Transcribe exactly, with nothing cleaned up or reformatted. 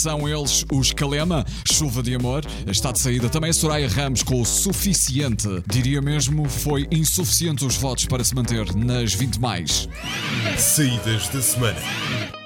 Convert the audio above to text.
são eles os Calema, Chuva de Amor. Está de saída também a Soraya Ramos com o Suficiente. Diria mesmo, foi insuficiente os votos para se manter nas vinte mais. Saídas da semana.